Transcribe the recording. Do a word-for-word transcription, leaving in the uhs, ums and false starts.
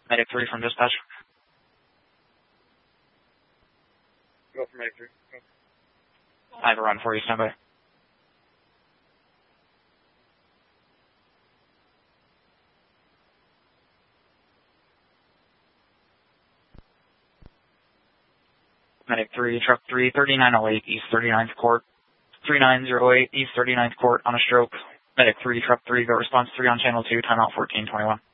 Medic three from dispatch. Go for Medic three. Go. I have a run for you, stand by. Medic three, truck three, thirty-nine oh eight, East thirty-ninth Court. thirty-nine oh eight, East thirty-ninth Court on a stroke. Medic three, truck three, go response three on channel two, timeout fourteen twenty-one.